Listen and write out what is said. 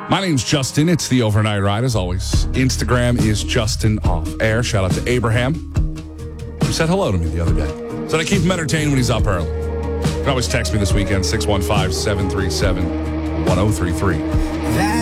My name's Justin. It's the Overnight Ride, as always. Instagram is Justin Off Air. Shout out to Abraham, who said hello to me the other day. Said I keep him entertained when he's up early. You can always text me this weekend, 615-737-1033.